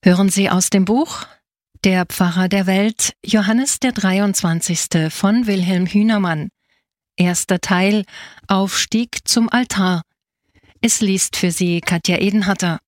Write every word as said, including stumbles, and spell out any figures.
Hören Sie aus dem Buch Der Pfarrer der Welt, Johannes der dreiundzwanzigste von Wilhelm Hünermann. Erster Teil, Aufstieg zum Altar. Es liest für Sie Katja Edenhatter.